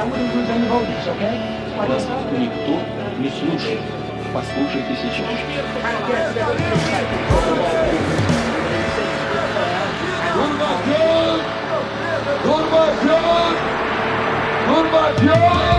wouldn't lose any voters, okay? Вас никто не слушает. Послушайте сейчас. Durma Gök! Durma Gök! Durma Gök!